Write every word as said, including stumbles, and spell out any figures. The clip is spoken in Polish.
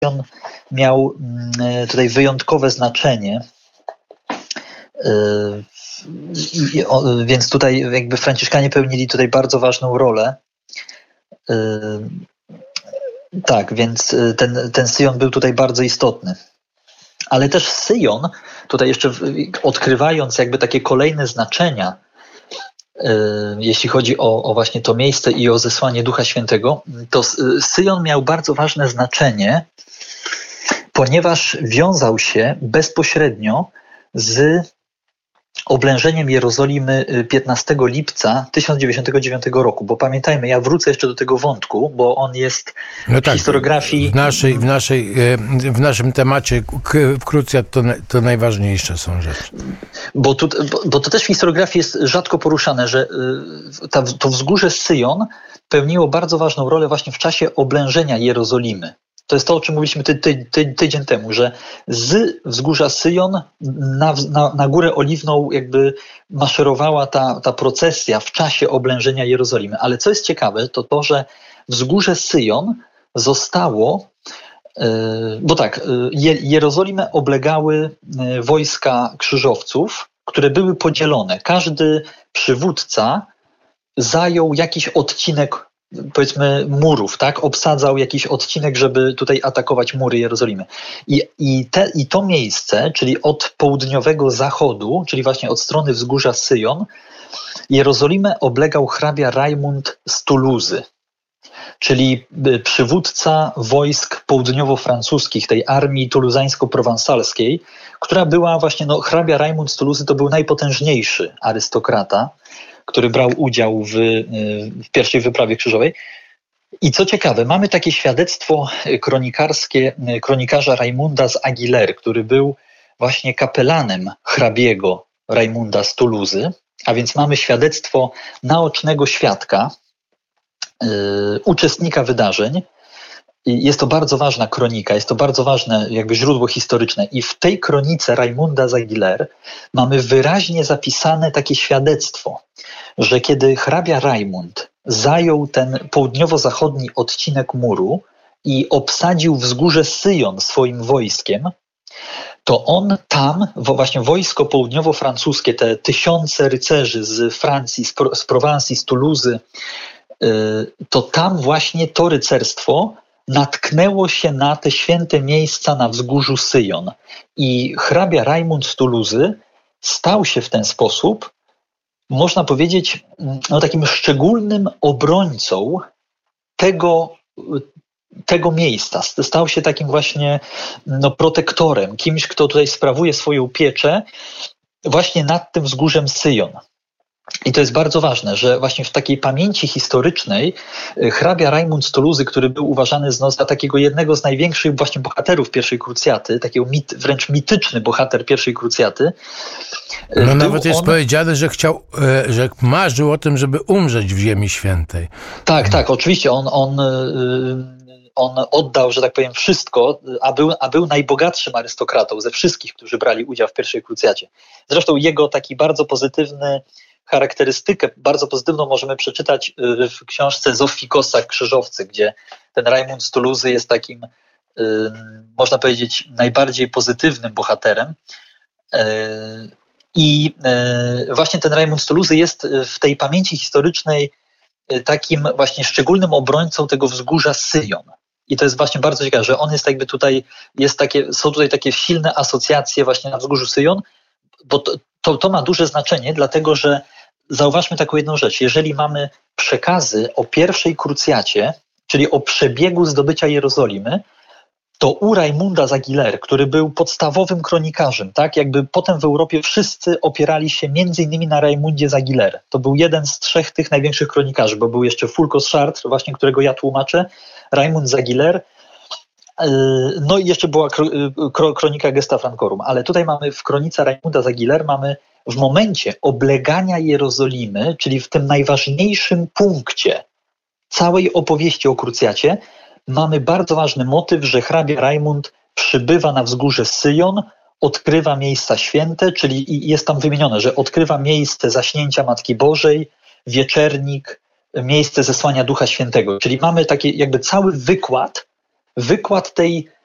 Syjon miał tutaj wyjątkowe znaczenie. Więc tutaj jakby Franciszkanie pełnili tutaj bardzo ważną rolę. Tak, więc ten, ten Syjon był tutaj bardzo istotny. Ale też Syjon, tutaj jeszcze odkrywając jakby takie kolejne znaczenia, jeśli chodzi o, o właśnie to miejsce i o zesłanie Ducha Świętego, to Syjon miał bardzo ważne znaczenie, ponieważ wiązał się bezpośrednio z oblężeniem Jerozolimy piętnastego lipca tysiąc dziewięćdziesiątego dziewiątego roku, bo pamiętajmy, ja wrócę jeszcze do tego wątku, bo on jest no tak, w historiografii... W, naszej, w, naszej, w naszym temacie krucjat to, to najważniejsze są rzeczy. Bo, tu, bo, bo to też w historiografii jest rzadko poruszane, że ta, to wzgórze Syjon pełniło bardzo ważną rolę właśnie w czasie oblężenia Jerozolimy. To jest to, o czym mówiliśmy ty, ty, ty, tydzień temu, że z wzgórza Syjon na, na, na Górę Oliwną jakby maszerowała ta, ta procesja w czasie oblężenia Jerozolimy. Ale co jest ciekawe, to to, że wzgórze Syjon zostało, yy, bo tak, Je, Jerozolimę oblegały wojska krzyżowców, które były podzielone. Każdy przywódca zajął jakiś odcinek, powiedzmy, murów, tak? Obsadzał jakiś odcinek, żeby tutaj atakować mury Jerozolimy. I, i, te, I to miejsce, czyli od południowego zachodu, czyli właśnie od strony wzgórza Syjon, Jerozolimę oblegał hrabia Rajmund z Tuluzy, czyli przywódca wojsk południowo-francuskich, tej armii tuluzańsko-prowansalskiej, która była właśnie, no hrabia Rajmund z Tuluzy to był najpotężniejszy arystokrata, który brał udział w, w pierwszej wyprawie krzyżowej. I co ciekawe, mamy takie świadectwo kronikarskie kronikarza Rajmunda z Aguilère, który był właśnie kapelanem hrabiego Rajmunda z Tuluzy, a więc mamy świadectwo naocznego świadka, yy, uczestnika wydarzeń. I jest to bardzo ważna kronika, jest to bardzo ważne jakby źródło historyczne. I w tej kronice Rajmunda z Aguilère mamy wyraźnie zapisane takie świadectwo, że kiedy hrabia Rajmund zajął ten południowo-zachodni odcinek muru i obsadził wzgórze Syjon swoim wojskiem, to on tam, właśnie wojsko południowo-francuskie, te tysiące rycerzy z Francji, z Prowansji, z Tuluzy, to tam właśnie to rycerstwo natknęło się na te święte miejsca na wzgórzu Syjon. I hrabia Rajmund z Tuluzy stał się w ten sposób, można powiedzieć, no, takim szczególnym obrońcą tego, tego miejsca. Stał się takim właśnie no, protektorem, kimś, kto tutaj sprawuje swoją pieczę właśnie nad tym wzgórzem Syjon. I to jest bardzo ważne, że właśnie w takiej pamięci historycznej hrabia Rajmund z Tuluzy, który był uważany za takiego jednego z największych właśnie bohaterów pierwszej krucjaty, takiego mit, wręcz mityczny bohater pierwszej krucjaty. No nawet jest on... powiedziane, że chciał, że marzył o tym, żeby umrzeć w Ziemi Świętej. Tak, tak, oczywiście on, on, on oddał, że tak powiem, wszystko, a był, a był najbogatszym arystokratą ze wszystkich, którzy brali udział w pierwszej krucjacie. Zresztą jego taki bardzo pozytywny charakterystykę, bardzo pozytywną możemy przeczytać w książce Zofikosa Krzyżowcy, gdzie ten Rajmund z Tuluzy jest takim, można powiedzieć, najbardziej pozytywnym bohaterem. I właśnie ten Rajmund z Tuluzy jest w tej pamięci historycznej takim właśnie szczególnym obrońcą tego wzgórza Syjon. I to jest właśnie bardzo ciekawe, że on jest jakby tutaj, jest takie, są tutaj takie silne asocjacje właśnie na wzgórzu Syjon, bo to, to, to ma duże znaczenie, dlatego że zauważmy taką jedną rzecz. Jeżeli mamy przekazy o pierwszej krucjacie, czyli o przebiegu zdobycia Jerozolimy, to u Rajmunda z Aguilère, który był podstawowym kronikarzem, tak, jakby potem w Europie wszyscy opierali się między innymi na Rajmundzie z Aguilère. To był jeden z trzech tych największych kronikarzy, bo był jeszcze Fulco z Chartres, właśnie którego ja tłumaczę, Rajmund z Aguilère, no i jeszcze była kronika Gesta Francorum, ale tutaj mamy w kronice Rajmunda z Aguilère mamy w momencie oblegania Jerozolimy, czyli w tym najważniejszym punkcie całej opowieści o krucjacie, mamy bardzo ważny motyw, że hrabia Rajmund przybywa na wzgórze Syjon, odkrywa miejsca święte, czyli jest tam wymienione, że odkrywa miejsce zaśnięcia Matki Bożej, wieczernik, miejsce zesłania Ducha Świętego. Czyli mamy taki jakby cały wykład, wykład tej